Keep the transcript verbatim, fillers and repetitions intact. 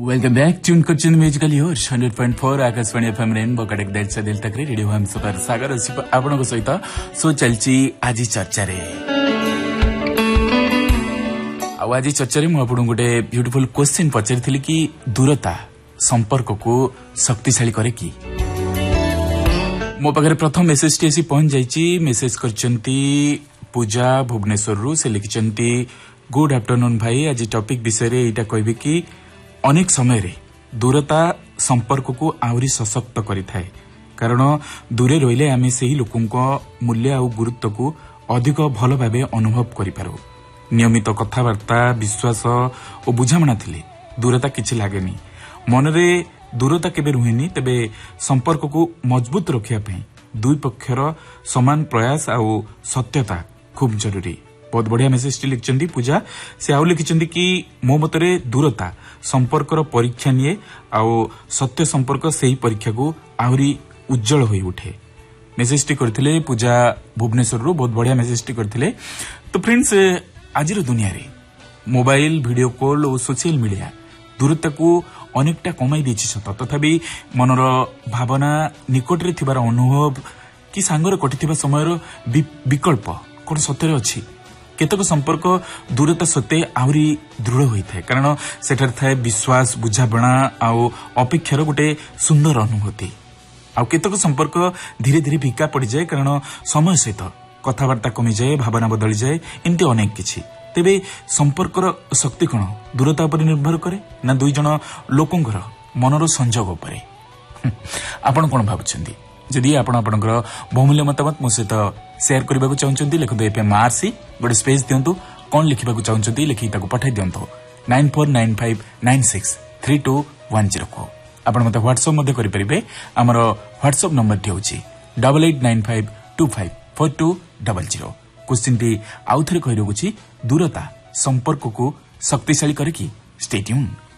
Welcome back tune करछन musical yours hundred point four Akashvani FM rainbow Cuttack दिल से दिल तक रेडियो हम सुपर सागर आपण सहित सो चलची आज चर्चा रे आज चर्चा रे मु आपन गोटे ब्यूटीफुल क्वेश्चन पचारि कि दूरता संपर्क को शक्तिशाली करे कि मो पाखरे प्रथम मेसेज टी आसी पहुंच जाइची मेसेज करचंती पूजा भुवनेश्वर रु से लिखिचंती गुड आफ्टरनून भाई आज टॉपिक विषय रे एटा कहबी कि अनेक समय रे दूरता संपर्क को आउरी सशक्त करिथाय कारण दूरे रहिले आमे सेही लोकंको मूल्य आ गुरुत्व को अधिक भलो भाबे अनुभव करि पारो नियमित कथावार्ता विश्वास और बुझामणा थिले दूरता किछि लागेनी मनरे दूरता केबे रुहेनी तबे संपर्क को मजबूत रखिया पई दुई पक्षर समान प्रयास आ सत्यता खूब जरूरी। बहुत बढ़िया मेसेज लिखिं पूजा से आउ लिखिं कि मो मतरे दूरता संपर्कर परीक्षा निये आउ सत्य संपर्क से परीक्षा को आहरी उज्जवल हो उठे मेसेज टी करथिले पूजा भुवनेश्वर रु बहुत बढ़िया मेसेज टी करथिले। तो फ्रेंड्स आज दुनिया रे मोबाइल वीडियो कॉल और सोशल मीडिया दूरता को अनेकटा कमाई देछि सत तथापि मनर भावना निकट रे थिबार अनुभव कि सांगर कटिथिबा समयर विकल्प कोन सत्य अछि केतक संपर्क दूरता सत्ते आहरी दृढ़ होइथाय कारण सेठार थाए विश्वास बुझाबणा आउ अपेक्षार गोटे सुंदर अनुभूति आउ केतक संपर्क धीरे धीरे फिका पड़ जाए कारण समय सहित कथावार्ता कमी जाए भावना बदली जाए एमती अनेक किछि तेबे संपर्कर शक्ति कोन दूरता पर निर्भर करे ना दुई जन लोकंकर मनर संजोग उपरे आपण कोन भाबुछंदी जदि आपण आपनकर बहुमूल्य मतामत मो सहित शेयर करबा को चाहउछंती लिखदो एफएम आरसी गोटे स्पेस दियंतु कोन लिखिबा को चाहउछंती लिखि ताको पठाई दियंतु nine four nine five nine six three to one zero को आपण मते व्हाट्सएप मध्ये करि परिबे हमर व्हाट्सएप नंबर टी होची double eight nine five to five four to double zero question T आउ थरे कहि रहउची दूरता संपर्क को शक्तिशाली करे कि स्टे ट्यून।